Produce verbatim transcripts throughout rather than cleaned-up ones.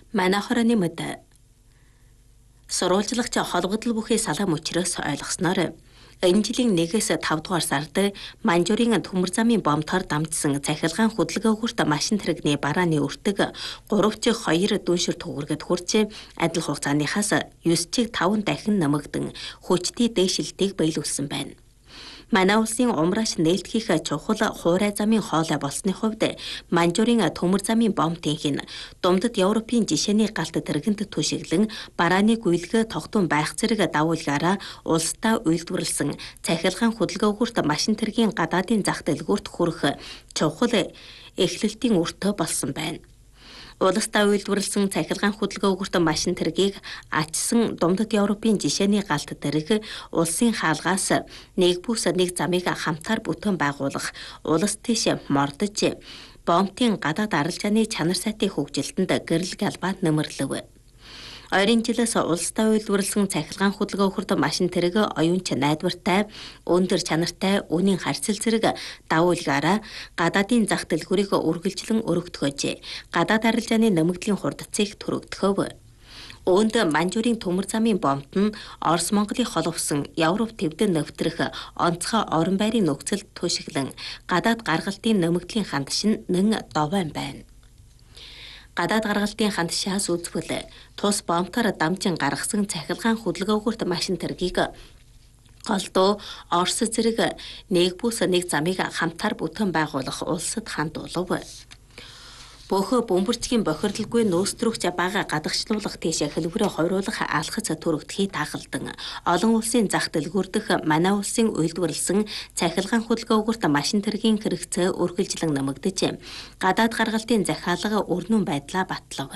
Манай хорооны мэд сурвалжлагч холбогдол бүхий салаа мөчрөөс ойлгосноор энэ жилийн нэгээс тав дугаар сард Манжурын төмөр замын бомтоор дамжсан цахилгаан хөдөлгөөгүрт машин тэрэгний барааны өртөг гуравч хоёр дүншир төгрөгөд хурж адил хугацааныхаас девять чиг таван дахин нэмэгдэн хүчтэй дээшилтийг биелүүлсэн байна. Манай улсын умрааш нээлтгийх чухал хуурай замын хоолой болсны хувьд Манжурын төмөр замын бомтынх нь Думдад Европын жишээний галт тэргэнд түшиглэн барааны гүйлгэ тогтун байх зэрэг давуулгаараа улсдаа үйлдвэрлэсэн цахилгаан хөдөлгөөгүрт машин тэргийн гадаадын зах дэлгүүрт хүрэх чухал эхлэлтийн өртөө болсон байна. Улсдаа үйлдвэрлэсэн цахилгаан хөдөлгөөгүрт машин тэргийг ачсан Думдад Европын жишээний галт тэрэг улсын хаалгаас нэг бүс нэг замыг хамтаар бүтээн байгуулах улс тийш мордож бомтын гадаад арилжааны чанар сайтын хөгжилтөнд гэрэл галбаад нэмэрлэв. Ойрын жилээс улсдаа үйлдвэрлэсэн цахилгаан хөдөлгөөгүрт машин тэрэг оюунч найдвартай, өндөр чанартай, үнийн харьцал зэрэг давуулгаараа гадаадын зах дэлгүүрийг үргэлжлэн өргөдгөөж, гадаад арилжааны нэмэгдлийн хурдцыг төрөгдөхөв. Үүнд Манжурын төмөр замын бомт нь Орос Монголыг холбосон Европ төвдөн нэвтрэх онцгой орон байрын нөхцөлд түшиглэн гадаад гаргалтын нэмэгдлийн хандшин нэн довойн байна. Гадаад гаргалтын хандшаас үзвэл тус бомтоор дамжин гаргасан цахилгаан хөдөлгөөгүрт машин тэргийг голдуу Орос зэрэг нэг бүс нэг замыг хамтаар бүтээн байгуулах улсад хандуулав. Бүх бөмбөрчгийн бохирдолгүй нөөцрөгч бага гадагшлуулах тийш хэлбэрээ хойруулах алхац төрөгдөхийг тахалдан олон улсын зах дэлгүүрдэх манай улсын үйлдвэрлэсэн цахилгаан хөдөлгөөгүрт машин тэргийн хэрэгцээ үргэлжлэн нэмэгдэж гадаад гаргалтын захиалга өрнөн байдлаа батлав.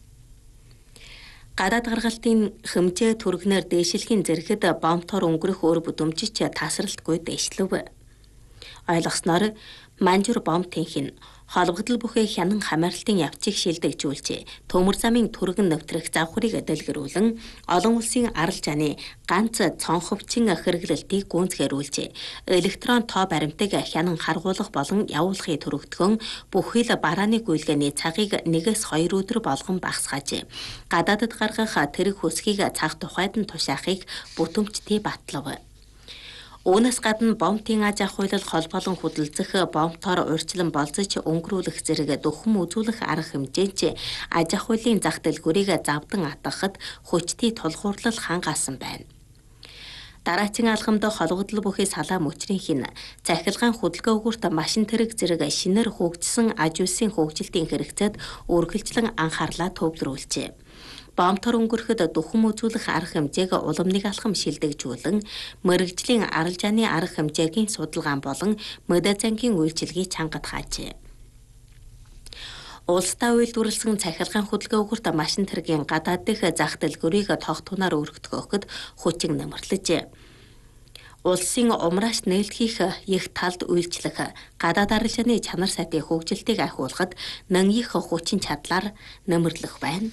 Гадаад гаргалтын хэмжээ түргнээр дээшилхийн зэрэгэд бомтоор өнгөрөх өр бүдэмжич тасралтгүй дээшлэв. Ойлгосноор Манжур бомтынх нь холбогдол бүхий хянан хамаарлтын явцыг шилдэгжүүлж, төмөр замын түргэн нэвтрэх завхрыг дэлгэрүүлэн олон улсын арилжааны ганц цонховчин хэрэглэлтийг гүйцэтгүүлж, электрон тоо баримтыг хянан харгуулах болон явуулахыг төрөгдгөн бүхий л барааны гүйлгээний цагийг нэгээс хоёр өдөр болгон багасгааж, гадаадд гаргах тэрэг хөсгийг цаг тухайд нь тушаахыг бүтэмжтэй батлав. Үүнээс гадна бомтын аж ахуйлал холбоолон хөдөлцөх, бомтоор урьдчилан болцож өнгөрүүлэх зэрэг дөхөм үзүүлэх арга хэмжээч аж ахуйлын зах дэлгүүрийг завдан атгахад хүчтэй тулгуурлал хангаасан байна. Дараагийн алхамд холбогдол бүхий салаа мөчрийнх нь цахилгаан хөдөлгөөгүрт машин тэрэг зэрэг шинээр хөгжсөн аж үйлсийн хөгжилтийн хэрэгцээд үргэлжлэн анхаарлаа төвлөрүүлжээ. Бомтоор өнгөрөхөд дөхөм үзүүлэх арга хэмжээг уламныг алхам шилдэгжүүлэн мэрэгжлийн арилжааны арга хэмжээгийн судалгаан болон модазангийн үйлчилгээг чангатгаажээ. Улсдаа үйлдвэрлэсэн цахилгаан хөдөлгөөгүрт машин тэргийн гадаад дэх зах дэлгүүрийг тогтунаар өргөдгөхөд хүчин нэмэрлэж, улсын умрааш нээлтгийх их талд үйлчлэх гадаад арилжааны чанар сайтын хөгжилтийг ахиулахад нэн их хүчин чадлаар нэмэрлэх байна.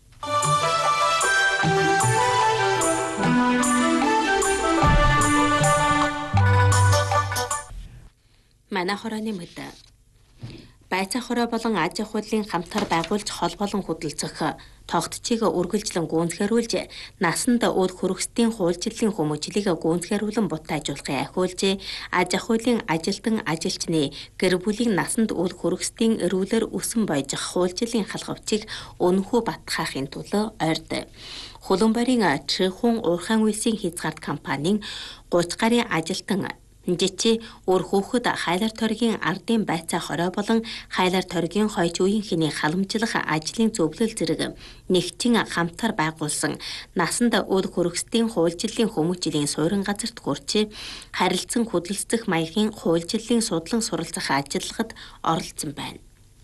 Манай хорооны мэд байцаа хороо болон аж ахуйлын хамтар байгуулж холбоолон хөдөлцөх тогтцыг үргэлжлэн гүйцэтгүүлж, насанд өд хөрөсдийн хуульчлалын хүмүүжлийг гүйцэтгүүлэн бутаажуулахыг ахиулж, аж ахуйлын ажилтан ажилчны гэр бүлийн насанд өд хөрөсдийн эрүүлэр өсөн бойжих хуульчлалын халхавчийг өнөхөө батгаахын тулд ойрд Хөлбөмбөрийн Чихүн уурхайн үйлсийн хязгаарт компанийн гурван гарын ажилтан жичи өөр хөөхөд хайлар торгийн ардын байцаа хорой болон хайлар торгийн хойч үеийнхний халамжлах ажлын зөвлөл зэрэг нэгчин хамтар байгуулсан насанд өд хөрөсдийн хуульчлалын хүмүүжлийн суурин газарт хурж харилцан хөдөлсөх маягийн хуульчлалын судлан суралцах ажиллагад оролцсон байна.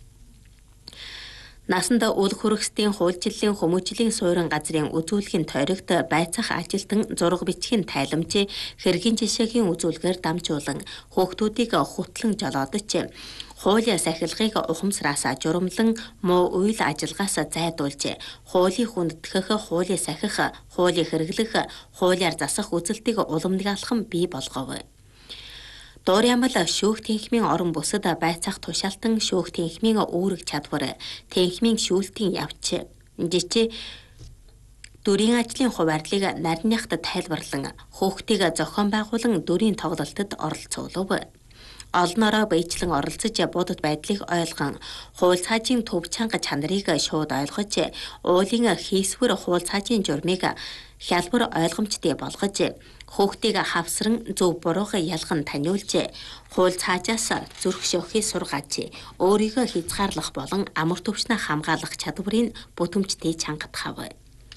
Насанда үл хөрөсдийн хуульчлалын хүмүүжлийн суурин газрын үзүүлгийн тойрогт байцаах ажилтан зураг бичгийн тайламж хэргийн жишээгийн үзүүлгээр дамжуулан хүүхдүүдийг хутлан жолоодож хуулийн сахилгыг ухамсараас журамлан муу үйл ажиллагаас зайдуулж хуулийн хүндэтгэх, хуулийн сахих, хуулийн хэрэглэх, хуулиар засах үзэлтийг уламныг алхам бий болгов. Дуур ямал шүүх тэнхмийн орон бусад байцаах тушаалтан шүүх тэнхмийн үүрэг чадвар, тэнхмийн шүүлтийн явц, Жичээ дүрийн ажлын хуваарлыг нарныхад тайлбарлан хөөхтийг зохион байгуулан дүрийн тоглолтод оролцуулав. Олон ороо баяжлан оролцож будад байдлыг ойлгон хууль цаажийн төв чанга чанарыг шууд ойлгож уулын хийсвэр хууль цаажийн журмыг хялбар ойлгомжтой болгож хөөхтийг хавсран зөв бурууг ялган таниулж хууль цаажаас зүрх шөхий сургааж өөрийгөө хязгаарлах болон амар төвчнө хамгаалах чадварыг бүтэмжтэй чангатгав.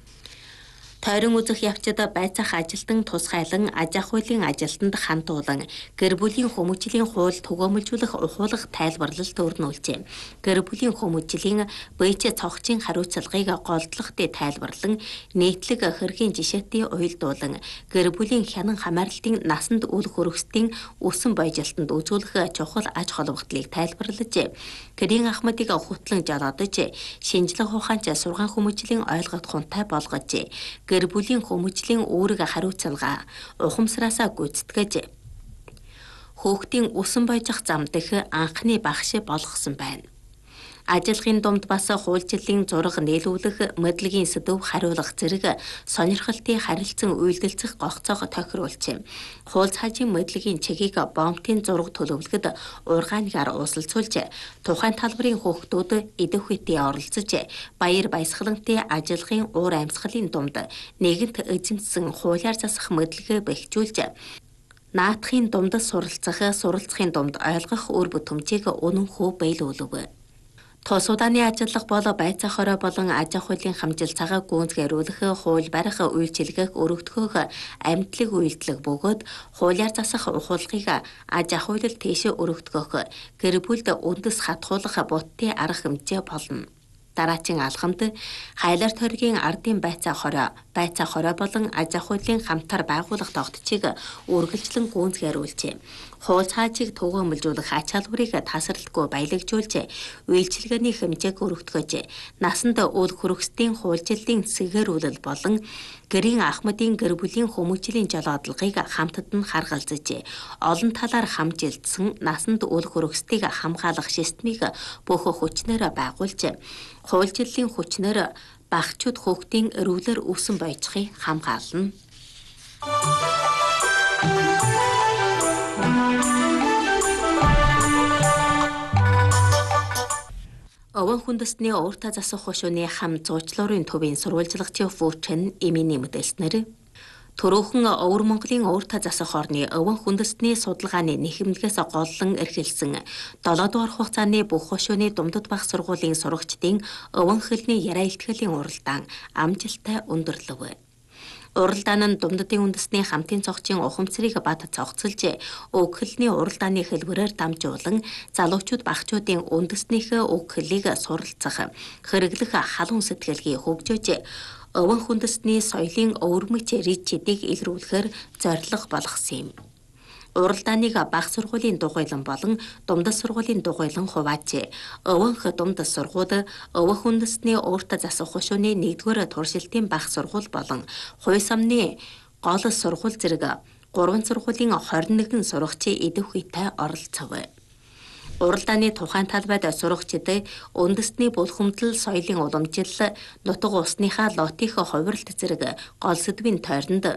Тойрон үзэх явцад байцаах ажилтан тусгайлан аж ахуйлын ажилтанд хандуулан гэр бүлийн хүмүүжлийн хууль түгээмжүүлэх ухуулах тайлбарлалт өрнүүлжээ. Гэр бүлийн хүмүүжлийн бэйчэ цогцын хариуцлагыг голдлохтой тайлбарлан нийтлэг хэргийн жишээтэй уялдуулан гэр бүлийн хянан хамаарлалтын насанд үл хөрөсдийн өсөн боёжилтанд үзүүлэх чухал аж холбогдлыг тайлбарлажээ. Гэрийн ахмадыг хутлан жолоодож шинжлэх ухаанч сургаан хүмүүжлийн ойлгох хунтай болгожээ. Гэр бүлийн хүмүүжлийн үүрэг хариуцлага ухамсараасаа гүйцэтгэж хөөхтийн усан бойжих зам дэх анхны багш болгосон байна. Ажилгын дунд бас хуульчлалын зураг нийлүүлэх, мэдлэгийн сэдв хариулах зэрэг сонирхолтой харилцан үйлдэлцэх гогцоог тохируулжээ. Хууль цаажийн мэдлэгийн чигийг бомтын зураг төлөвлөгөд ургаангаар усалцуулж, тухайн талбарын хөөхтүүд идэвхтэй оролцож, баяр баясгалантай ажилгын уур амьсгалын дунд нэгэнт эзэмсэн хуулиар засах мэдлэгээ бэхжүүлж, наадахын дунд суралцах, суралцахын дунд ойлгох үр бүтэмжийг үнэнхүү биелүүлв. Тус удааны ажиллах бол байцаах хорой болон аж ахуйлын хамжил цагааг гүйцэтгүүлэх, хууль барих, үйлчилгээх, өргөдгөх, амьдлаг үйлдэлг бөгөөд хуулиар засах ухуулгыг аж ахуйлал тийш өргөдгөх, гэр бүлд үндэс хатгуулах будтын арга хэмжээ болно. Дараагийн алхамд хайлар тойргийн ардын байцаах хорой, байцаах хорой болон аж ахуйлын хамтар байгуулах тогтчийг үргэлжлэн гүйцэтгүүлжээ. Хууль цаажийг түгээмжүүлэх ач халбарыг тасралтгүй баялагжуулж, үйлчилгээний хэмжээг өргөдгөж, насанд үл хөрөсдийн хуульчлалын сэгэрүүлэл болон гэрийн ахмадын гэр бүлийн хүмүүжлийн жолоодлагыг хамтад нь харгалзаж, олон талаар хамжилтсан насанд үл хөрөсдгийг хамгаалах системийг бүх хүчнээр байгуулж, хуульчлалын хүчнээр багчууд хөөхтийн эрүүлэр өсөн бойжхыг хамгаална. Овон хүндэсний ууртаа засах хошууны хам зуучлуурын төвийн сурвалжлагчийн фүүчэн эмээний мэдээлснээр Төрөөхөн Өвөр Монголын ууртаа засах орны овон хүндэсний судалгааны нэхэмлэгээс голлон эрхэлсэн долоо дугаар хугацааны бүх хошууны Думдад бага сургуулийн сурагчдын овон хэлний яриа илтгэлийн уралдаан амжилттай өндөрлөв. Уралдаан нь Думдадын үндэсний хамтын цогцын ухамсарыг бат цогцолж, уг хэлний уралдааны хэлбэрээр дамжуулан залуучууд багчуудын үндэснийхээ уг хэлийг суралцах, хэрэглэх халуун сэтгэлгээ хөгжөөж, овон хүндэсний соёлын өвөрмөц ричидийг илрүүлэхээр зорилго болгосон юм. Уралдааныг бага сургуулийн дугуйлан болон Думдад сургуулийн дугуйлан хувааж, Өвөнх Думдад сургууль, Өвөн хүндэсний ууртаа засах хошууны нэгдүгээр туршилтын бага сургууль болон Хуй самны гол сургууль зэрэг гурван сургуулийн хорин нэгэн сурагчийн идэвхтэй оролцов. Уралдааны тухайн талбайд сурагчид үндэсний булхамдал, соёлын уламжлал, нутаг усныхаа лотих хувирлт зэрэг гол сэдвийн тойронд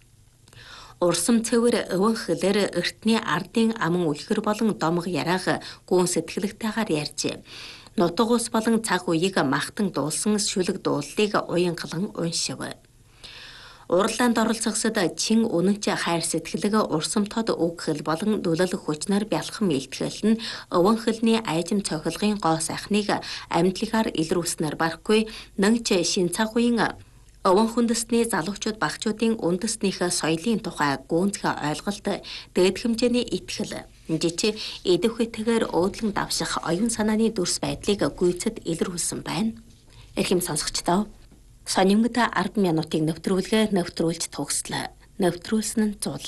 урсам цэвэр өвөн хэлээр эртний ардын аман үлгэр болон домог яриаг гүн сэтгэлэгтэйгээр ярьж, нутаг ус болон цаг үеийг махтан дуулсан шүлэг дууллыг уянгалан уншив. Уралдаанд оролцогсод чин үнэнч хайр сэтгэлэг урсам тод үг хэл болон дүлэлэх хүчнэр бялхан илтгэл нь өвөн хэлний айжим цохилгын гоо сайхныг амьдлагаар илрүүлснээр барахгүй нэгч шин цаг үеийн овон хүндэсний залуучууд багчуудын үндэснийхээ соёлын тухай гүнзгий ойлголт, дээд хэмжээний итгэл, жичи идэвхтэйгээр өөдлөн давших оюун санааны дүрс байдлыг гүйцэд илрүүлсэн байна. Эрхэм сонсогчдоо, сонирмогд ард минутыг нэвтрүүлгээ нэвтрүүлж төгслөө. Нэвтрүүлсэн нь зуул.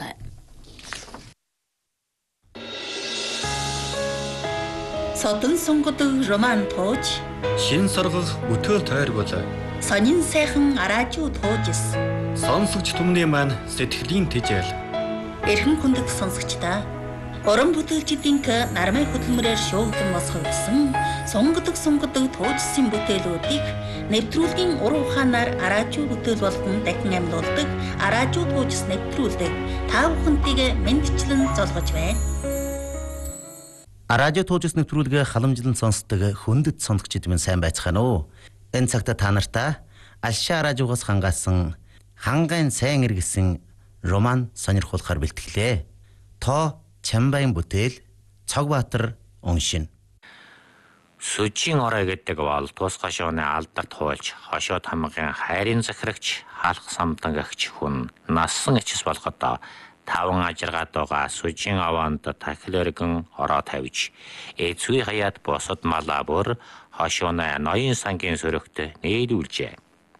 Содон сонгодог роман тууж, шин соргох өтөөл тойрвол сонин сайхан араажуу туужс. Сонсогч түмний маань сэтгэлийн тэжээл. Эрхэм хүндэт сонсогчдаа, Уран бүтээлчдийн нармай хөдөлмөрөөр шуугдан босгогдсон сонгодог сонгодог туужсан бүтээлүүдийг нэвтрүүлгийн уран ухаанаар араажуу бүтээл болгон дахин амьлуулдаг араажуу туужс нэвтрүүлдэг та бүхэнтэйг мэндчлэн золгож байна. Араажуу туужс нэвтрүүлгээ халамжлан сонсдог хүндэт сонсогчид минь сайн байцгаана уу? Энэ цагта та нартай Алшаа араажуугаас хангаасан хангайн сайн эргэсэн роман сонирхуулахаар бэлтгэлээ. То Чамбайн бүтээл Цогбаатар уншина. Сүжийн орой гэдэг бол тус гашууны алдарт хуульч, хошоод хамгын хайрын захирагч, хаалх самтангагч хүн нассан ичс болоход таван ажиргаад байгаа сүжийн аваанд тахил өргөн ороо тавьж, эцгүй хаяад босод малаа бүр хошууны ноён сангийн сөрөгт нээлүүлжээ.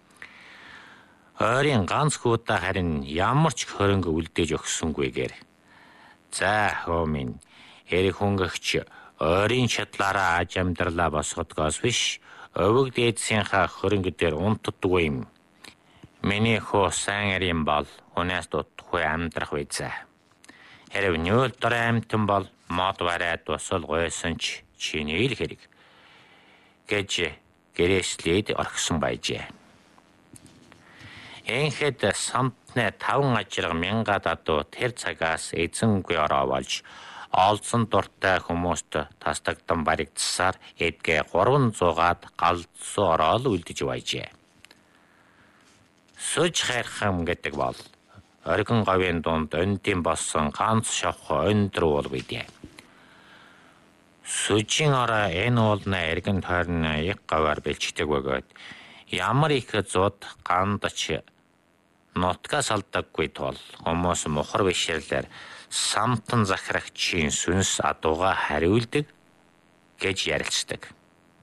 Ойрын ганц хуудаа харин ямар ч хөрөнгө үлдээж өгсөнгүйгээр за хөөмин эрх хөнгөгч ойрын чадлаараа аж амьдралаа босгодгоос биш өвөг дээдсийнхаа хөрөнгө дээр унтдаггүй юм. Миний хөө сайн эрийн бол үнээс дутхгүй амьдрах визээ. Хэрв нүүл дор амтан бол мод барайд босол гойсон ч чиний л хэрэг гэж гэрээслээд орхисон байжээ. Энхэд самтны таван ажирга мянга дадуу тэр цагаас эзэнгүй ороо болж олдсон дуртай хүмүүст тасдагдан баригдсаар эдгээ гурван зуугаад галзуу ороод үлдэж байжээ. Сүж хайрхам гэдэг бол оргин говийн дунд өндийн болсон ганц шавх өндөр уул бидээ. Сүжийн ороо энэ уулна эргэн тойрны яг говаар бэлчдэг бөгөөд ямар их зууд гандч нутгаас алдаггүй тул хүмүүс мухар бишэрлэр самтан захирагчийн сүнс адууга хариулдаг гэж ярилцдаг.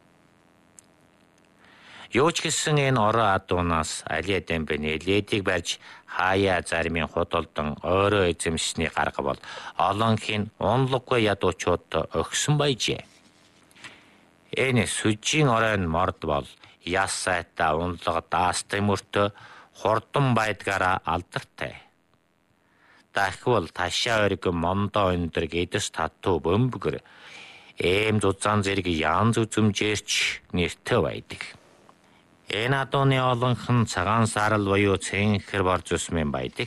Юу ч гэсэн энэ ороо адуунаас Алия Дембэ нэлээдийг барьж хаяа заримын худалдан өөрөө эзэмшсэний гарга бол олонхийн унлаггүй ядуучууд өгсөн байжээ. Энэ сүжийн оройн морд бол яс сайта унлага даастай мөртөө хурдан байдгаараа алдартай. Дахвал ташаа өргөн мондоо өндөр гэдэс татуу бөмбөгөр эм зузаан зэрэг янз үзэмжээрч нэртэй байдаг. Энэ адууны олонхон цагаан саарал буюу цэнхэр борж усмын байдаг.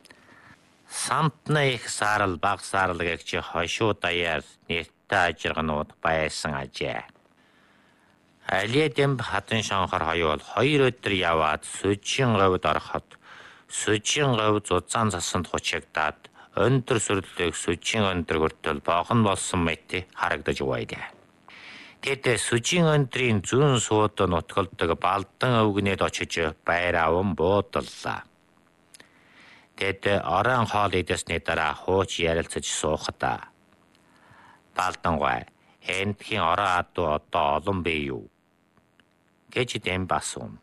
Самтны их саарал баг саарал гэгч хошуу даяар нэртэй ажирганууд байсан ажээ. Алия Дембэ хатан шанхар хоёул хоёр өдөр яваад сүжийн говьд ороход сүжийн говь зузаан засанд хучигдаад өндөр сүрлэг сүжийн өндөр хүртэл богон болсон мэт харагдаж байлаа. Тэд сүжийн өндрийн зүүн сууд нутгалдаг балдан өвгнээд очиж байр аван буудаллаа. Тэд орон хоол идэсний дараа хууч ярилцаж суухад балдангой эндхийн ороо адуу одоо олон бий юу гэж Дембэ асуув.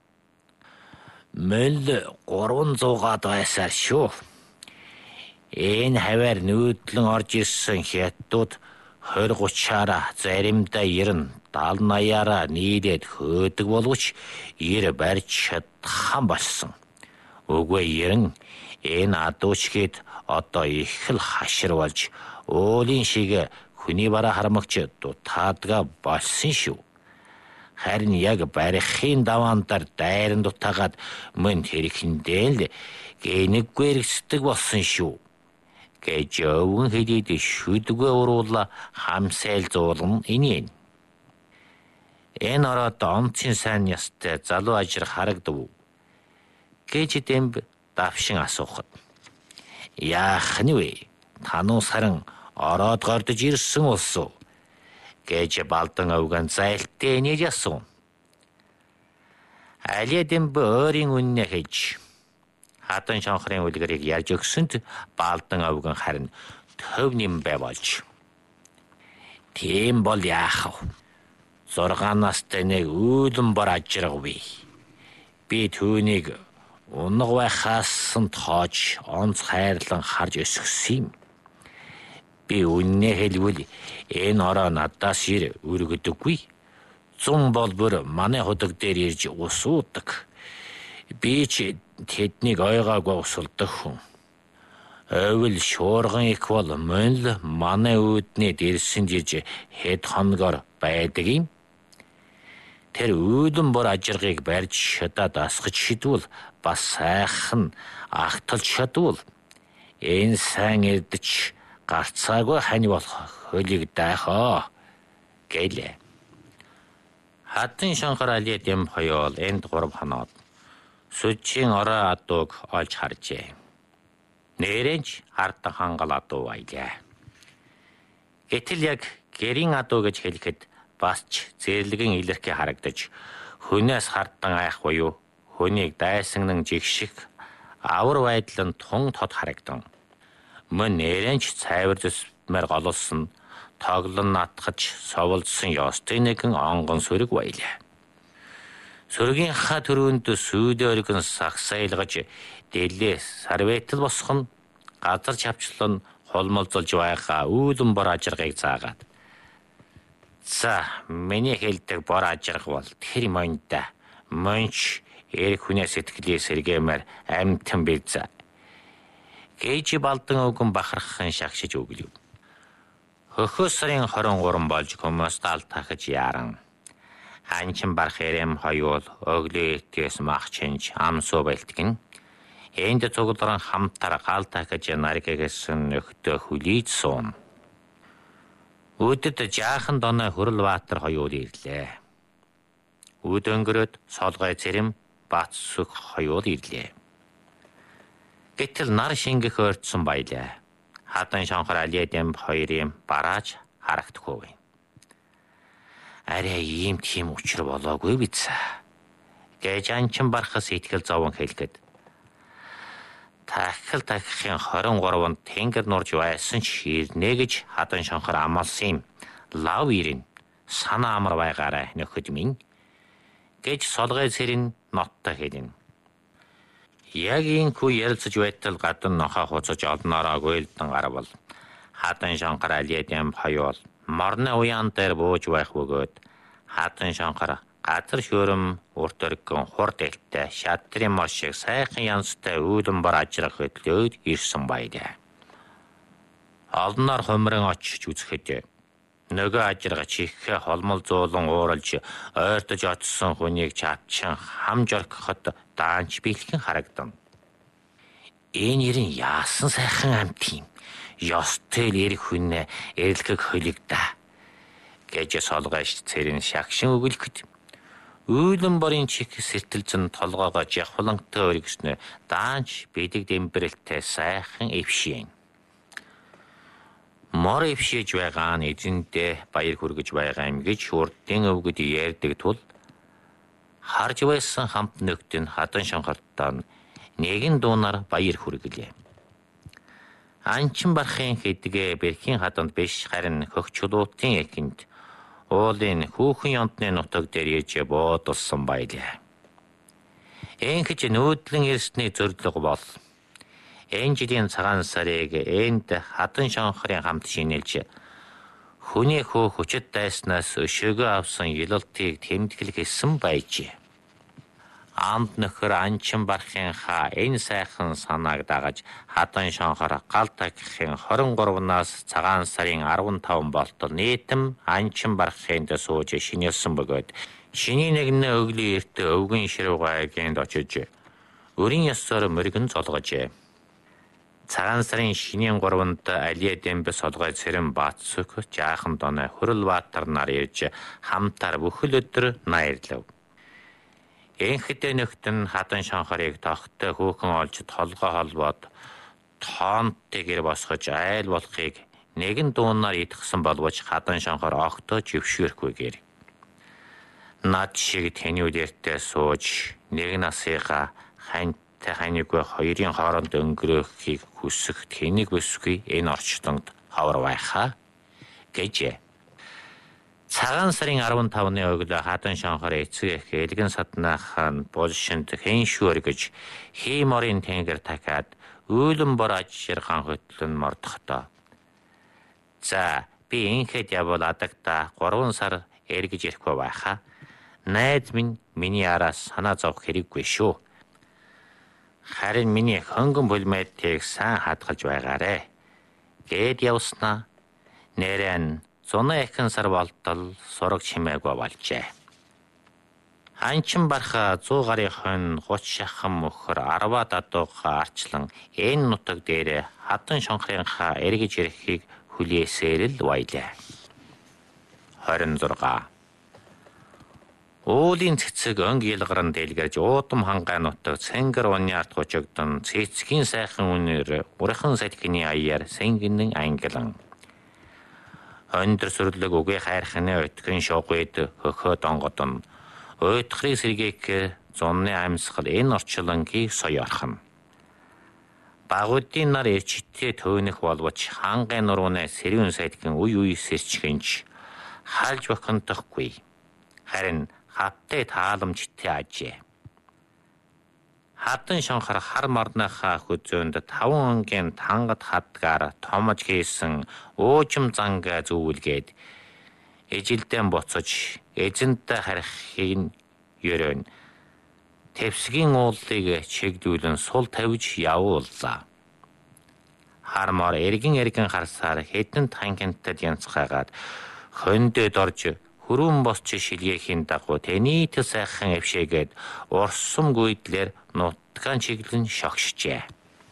Мэл гурван зуугаад байсаар шүү. Энэ хавар нүүдлэн орж ирсэн хятадууд хорь гучаараа заримдаа ерэн дал наяараа нийлээд хөөдөг боловч ир барьж чадхан болсон. Үгүй ерэн энэ адуучгээд одоо их л хашир болж уулын шиг хүний бараа харамгч дутаадга болсон шүү. Харин яг барихын даваантар дайран дутаагаад мөн хэрэгэндээ л гэнэггүй эргэцдэг болсон шүү. Гэж өвгөн хэлээд шүдгээ уруула хамсайл зуулган инээн. Энэ ороод онцын сайн ястай залуу ажир харагдав. Гэж Дембэ давшин асуухад. Яах нь вэ? Тануу саран ороод гордож ирсэн улсуу. Гэж балдан өвгөн зайлттай нэж асуув. Алия Дембэ өөрийн үннээ хийж хатан шанхрын үлгэрийг ярьж өгсөнд балдан өвгөн харин төв нимбэ болж. Тийм бол яах вэ? Зургаан настай нэг үүлэн бар ажирга бий. Би түүнийг унаг байхаас тоож онц хайрлан харж өсгсөн юм. Би үннээ хэлвэл энэ ороо надаас ир өргөдөггүй. Зун бол бүр манай худаг дээр ирж усуудаг. Би ч тэднийг ойгаагүй усулдаг хүн. Өвөл шуурган их бол мөн л манай үүднээ дэрсэн жиж хэд хоногор байдаг юм. Тэр үүдэн бор ажиргыг барьж шатаад асгаж шидвэл бас сайхан агталж шадвал энэ сайн эрдэж гарцаагүй хань болох хөлийг дайхаа гэлээ. Хатын шанхар алиад юм хоёол энд гурав хоноод сүжийн орой адууг олж харжээ. Нэрэнч хартан хангал адуу байлаа. Гэтэл яг гэрийн адуу гэж хэлэхэд бас ч зэрлэгэн илэрхий харагдаж хүнээс хартан айх буюу хүнийг дайсагнан жигших авар байдал нь тун тод харагдан. Мөн нэрэнч цайвар зүсмээр гололсон тоглон натгаж соволдсон ёстой нэгэн онгон сүрэг байлаа. Сүргийн ха төрөнд сүйдэ өргөн сагсайлгаж дэлээ сарветл босхон газар чавчлан холмолзолж байгаа үүлэн бор ажиргыг заагаад. За миний хэлдэг бор ажирга бол тэр моньда монч эр хүнээс сэтгэлээ сэргэмээр амтан бэлзээ. Гээж балдан өгөн бахархан шагшиж өглөв. Хөхөс сарын хорин гурван болж хүмүүс тал тахаж яран. Анчин барах эрэм хоёул өглөө эртээс махчинж амсуу байлтгин. Энд цугларан хамтар гал тахаж наргэгэсэн нөхтө хүлийж суун. Үүдэд жаахан доной хөрөл баатар хоёул ирлээ. Үд өнгөрөөд солгой цэрэм бац сүх хоёул ирлээ. Гэтэл нар шингэх ойртсон байлаа. Хатан шанхар алиад юм хоёрын барааж харагдахгүй. Арай ийм тийм учир болоогүй биз. Гэж анчин барахаас итгэл зовон хэлгээд. Тахил тахихын хорин гурванд тэнгэр нурж байсан ч ирнэ гэж хатан шанхар амласан юм. Лав ирэн санаа амар байгаарай нөхөд минь гэж солгой цэрэн ноттой хэлнэ. Яг инхүү ярилцаж байтал гадна нохоо хуцаж олноороо гуйлдан гарвал хатан шанхар алиад юм хоёул морны уян дээр бууж байх бөгөөд хатан шанхар газар шөөрөм урт өргөн хур дэлтэй шатрын мор шиг сайхан янзтай үүлэн бар ажрах хөдлөөд ирсэн байлаа. Олноор хумрын очиж үзэхэд нөгөө ажиргач ихэ холмол зуулан ууралж ойртож очсон хүнийг чавчин хамж орхиход даанч бэлхэн харагдан. Энэ нэрэн яасан сайхан амт юм. Ёстой л эр хүнээ эрлэгэг хөлигдаа гэж солгойш цэрэн шагшин өгөлөхөд үүлэн борын чих сэртэлзэн толгоогоо жавхлантай өргөснө даанч бидэг дэмбэрэлтэй сайхан эвшийн. Мор эвшиж байгаа нь эзэндээ баяр хүргэж байгаа юм гэж урдын өвгөд ярьдаг тул харж байсан хамт нөхдөд хатан шанхартаа нэгэн дуунаар баяр хүргэлээ. Анчин барахын хэдгээ бэрхийн хатанд биш харин хөх чулуутын эхэнд уулын хүүхэн ёнтны нутаг дээр ээж буудалсан байлаа. Энхэж нүүдлэн ирсний зөвлөг бол энэ жилийн цагаан сарыг энд хатан шанхарын хамт шинэлж хүний хөө хүчит дайснаас өшөөгөө авсан ялалтыг тэмдэглэх гэсэн байжээ. Амд нөхөр анчин барахын ха энэ сайхан санааг дагаж хатан шанхар гал тахихын хорин гурвнаас цагаан сарын арван таван болтол нийтэм анчин барахынд сууж шинэлсэн бөгөөд шиний нэгнээ өглөө эртээ өвгөн ширв гайгэнд очиж өрийн ёсоор мөргөн золгожээ. Цагаан сарын шинийн гурванд алиа дэмбэ солгой цэрэм баатсүк жаахан доной хөрөл баатар нар ирж хамтар бүхэл өдөр наярлав. Энхэдэ нөхтөн хатан шанхарыг тогттой хүүхэн олж толгой холбоод тоонтой гэр босгож айл болохыг нэгэн дуунаар идгсэн боловч хатан шанхар огтоо жившүүрхгүйгээр. Над шиг тэнүүдэртээ сууж нэг насыга хань ханиггүй хоёрын хооронд өнгөрөхийг хүсэх тэнийг бүсгүй энэ орчтонд хавар байхаа гэж. Цагаан сарын арван тавны өглөө хатан шанхар эцэг эх элгэн саднаахан булшинд хэн шүр гэж хийморын тэнгэр такаад үүлэн бор ажиргаан хөтлөн мордохдоо. За би инхэд явбал адагта гурван сар эргэж ирэхгүй байхаа. Найз минь миний араас санаа зовх хэрэггүй шүү. Харин миний хөнгөн булмайтыг сайн хадгалж байгаарэ. Гээд явснаа нэрэн зуны ихэнх сар болтол сураг чимээгүй болжээ. Ханчин барха сто гарын хонь гуч шахан мөхөр арва дадууга арчлан энэ нутаг дээр хатан шонхрынхаа эргэж ирэхийг хүлээсээр л байлаа. двадцать шесть Уулын цэцэг өнг ялгаран дэлгэрж уудам хангай нутаг цэнгэр униарт гучигдон цэцгийн сайхан үнээр урхан салхины аяар сэнгэнэн ангилан. Өндөр сүрлэг үгүй хайрханы өтгөн шогуйд хөхөө донгодон өйтхрийг сэргээхээр зунны амьсгал энэ орчлонгийг соёорхон. Багуудын нар эрчтэй төөнөх болвоч хангай нурууны сэрүүн салхин үе үе сэрчгэнч халж бохонтохгүй. Харин хаттай тааламжтай ажээ. Хатан шонхор хар марныхаа хүзөөнд таван өнгийн тангад хадгаар томож хийсэн уужим зангаа зүүлгээд эжилдэн боцож эзэнтэй харихын ёрон тевсгийн уулыг чигдүүлэн сул тавьж явууллаа. Хармаар эргэн эргэн харсаар хэдэн тангентад янцгаагаад хөндөд орж хүрүүн босч шилгээхийн дагуу тэнийт сайхан эвшээгээд урсам гүйдлэр нутгаан чиглэн шогшжээ.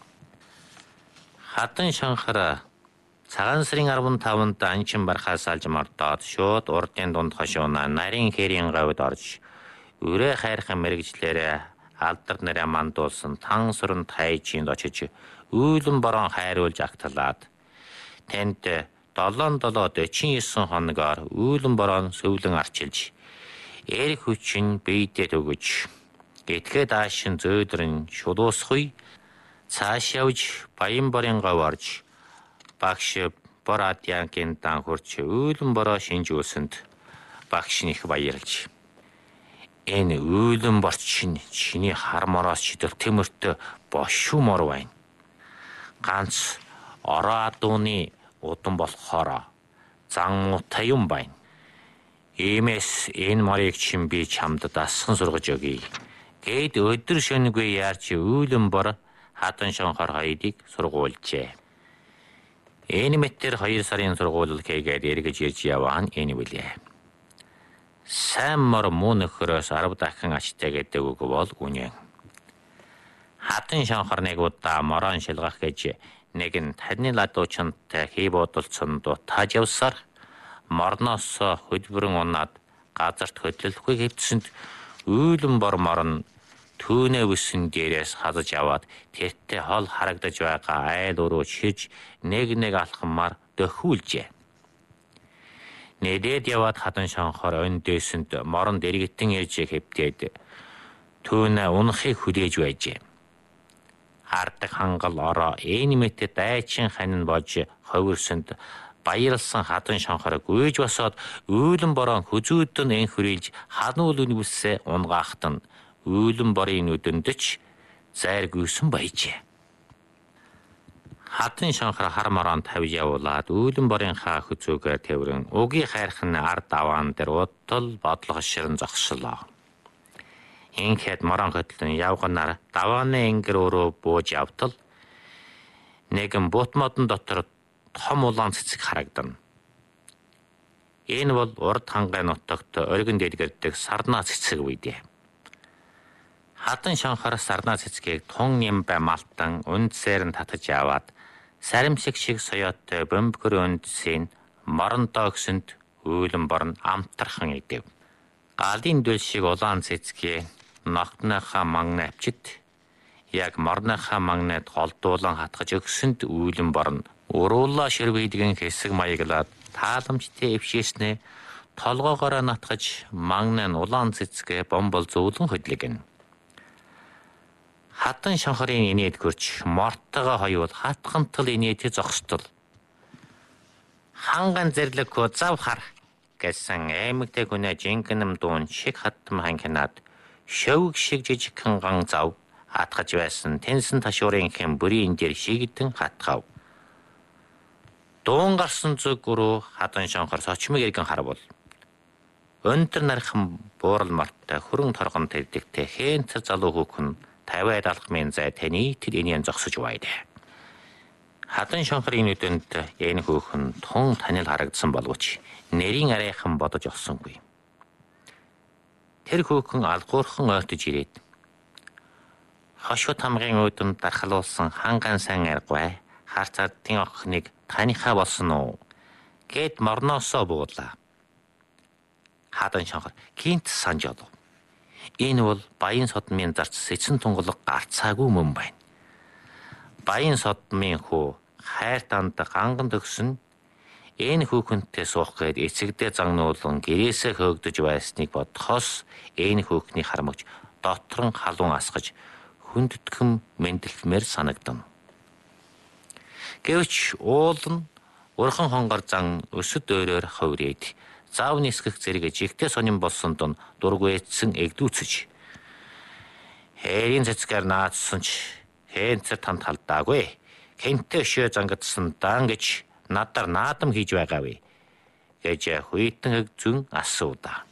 Хатан шонхор цагаан сарын арван таванд анчин бархаас алж мордоод шууд урдын дунд хошууна нарийн хэрийн говьд орж өрөө хайрхан мэрэгжлээрээ алдар нэрэ мандуулсан тан сүрэн тайжинд очиж үйлэн борон хайруулж агтлаад тэнд долоон долоод чинь есөн хоногоор үйлэн борон сөвлөн арчилж эрх хүчин биедэд өгөж гэтгээ даашин зөөдрөн шулуусхуй цааш явж баян борын гов орж багш бор адянгийн дан хурч үйлэн бороо шинжүүлсэнд багш них баярлж энэ үйлэн борч чинь чиний хармороос шидэл тэмэртэ бошумор байна. Ганц ороо адууны удам болохоор зан муутай юм байна. Иймээс энэ морийг чин би чамд дасган сургаж өгье. Гээд өдөр шөнөгүй яарч үйлэн бор хатан шонхор хоёрыг сургуулжээ. Энэ мэтэр хоёр сарын сургуулал хийгээд эргэж ирж яваан энэ билээ. Сайн мор муу нөхрөөс арав дахин ачтай гэдэг үг бол үнэн. Хатан шонхор нэг удаа морон шилгах гэж нэг нь таны ладуучантай хий бодолцсон дутааж явсаар морноос хөдөлбөрөн унаад газарт хөдлөлгүй хэвтсэнд үйлэн бор морн түүнээ өссөн дээрээс хазаж аваад тэртээ хол харагдаж байгаа айл өрөө шиж нэг нэг алхамаар дөхүүлжээ. Нэдэд яваад хатан шонхор өндөөсөнд морон дэргэтэн ирж хэвтээд түүнээ унахыг хүлээж байжээ. Ардаг хангал ороо энэ мэтэд дайчин ханин бож ховирсонд баярлсан хатан шонхороо гүйж босоод үйлэн борон хүзүүдэн эн хүрээлж хануул үнвэсээ унгаахтан үйлэн борын нүдэндч зайр гүйсэн байжээ. Хатан шонхор хар морон тавьж явуулаад үйлэн борынхаа хүзүүгээр тэврэн угийн хайрхан ард аваан дээр удал бодлого ширэн зогслоо. Инхэд морон хөтлөн явганаар давааны энгэр өрөө бууж явтал нэгэн бут модон дотор том улаан цэцэг харагдана. Энэ бол урд хангай нутагт оргин дэлгэрдэг сарнаа цэцэг үйдээ. Хатан шонхор сарнаа цэцгийг тун юм бай малтан үндсээр нь татаж аваад саримшиг шиг соёотой бөмбөр үндсийн морон доогсонд үйлэн борн амтархан идэв. Галын дүл шиг улаан цэцгийг ногтныхаа мангны авчид яг морныхаа мангнад голдуулан хатгаж өгсөнд үйлэн борн уруулаа ширвэдгэн хэсэг маяглаад тааламжтай эвшээснэ толгоогоороо натгаж мангны улаан цэцгээ бомбол зөөлөн хөдлөгнө. Хатан шонхорын инээд гөрч мортогоо хоёул хатгантал инээдэ зогсдол. Ханган зэрлэг хөө зав хар гэсэн аймагтай гүнэ жинкэным дуун шиг хаттам ханхинаад шөвг шиг жижигхэн ган зав хатгаж байсан тэнсэн ташуурын хэм бүрийн дээр шигдэн хатгав. Дуун гарсан зүг рүү хатан шонхор сочмыг иргэн харвал өндөр нархан буурал марттай хөрөн торгон тэрдэгтэй хээнцэр залуу хүүхэн тавиад алхмын зай таны тэр энийн зогсож байд. Хадан шонхрын нүдэнд энэ хүүхэн тун танил харагдсан боловч нэрийн арайхан бодож олсонгүй. Тэр хүүхэн алгуурхан ойртож ирээд хошуу тамгын өөдөнд дархлуулсан ханган сан аргавай харцаадын охиныг таныхаа болсон уу гэд морноосоо буулаа. Хадан шонхор гинт санаж олов. Энэ бол баян содмын зарц сэцэн тунгалаг гарцаагүй мөн байна. Баян содмын хүү хайр танд ганган төгсөн энэ хүүхэнтэй суух гээд эцэгдээ загнуулан гэрээсээ хөөгдөж байсныг бодохоос энэ хүүхний харамгч доторн халуун асгаж хүндэтгэн мэндэлмээр санагдав. Гэвч уул нь урхан хонгор зан өсөд өөрөөр ховрээд зав нисгэх зэрэг жигтэй сонин болсон дон дургуйцсан эгдүүцэж. Хэрийн цэцгээр наадсан ч хэнцэр танд халдаагүй. Хэнтэй шөө зангадсан дан гэж надаар наадам хийж байгаа вэ гэж хуйтан зүүн асуув.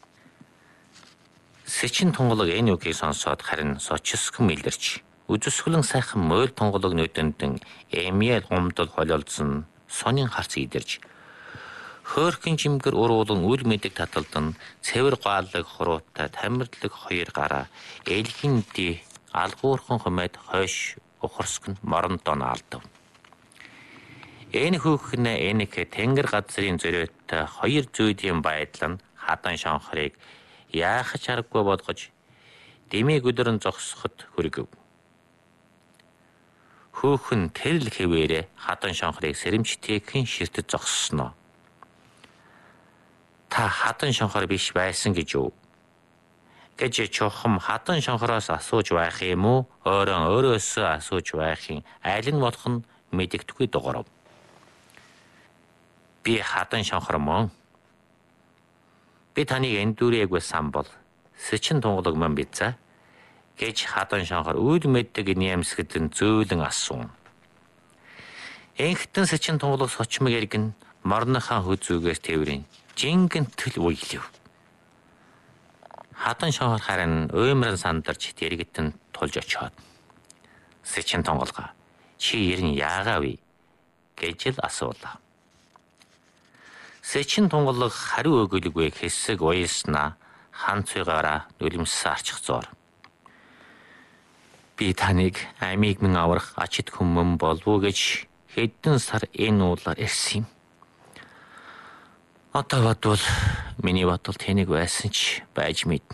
Сэчин тунгалаг энэ үгийг сонсоод харин сочсгон илэрч үзэсгэлэн сайхан мойл тунгалаг нүдэндэн эмиэл гомдол холиолдсон сонин харц идэрж хөөрхөн жимгэр уруулан үл мэдэг таталдан цэвэр гаалаг хуруутай тамирдлаг хоёр гараа элхийн ди алгуурхан хумайд хойш ухарсгэн морондоо наалдав. Энэ хүүхэн энэхэ тэнгэр газрын зөрөөтэй хоёр зүйдийн байдал нь хадан шонхрыг яахаж аргагүй болгож дэмийг өдрөн зогсоход хүргэв. Хүүхэн тэрл хэвээрээ хадан шонхрыг сэрэмжтэйхэн ширтэд зогссноо. Та хадан шонхор биш байсан гэж юу? Гэж чухам хадан шонхороос асууж байх юм уу? Өөрөө өөрөөсөө асууж байхын аль нь болох нь мэдэгдэхгүй дуурав. Би хадан шонхор мөн. Би таныг эндүрээгүй сан бол сэчин тунгалаг мөн бицаа гэж хадан шонхор үл мэддэг нэмсгэдэн зөөлөн асуув. Энхтэн сэчин тунгалаг сочмог эргэн морныхаа хүзүүгээс тэврийн жингэнтэл уйлив. Хадан шонхор харин уймран сандарч дэрэгтэн тулж очиод сэчин тунгалга чи ерэн яагаа вэ гэж л асуулаа. Сэчин тунгалаг хариу өгөлгүй хэсэг уйлснаа хан цуйгаараа нулимссан арчих зуур. Би таныг амийг минь аврах ачид хүмүн болов уу гэж хэдэн сар энэ уулаар ирсэн юм. Одоо бодвол миний бодол тэнийг байсан ч байж мэднэ.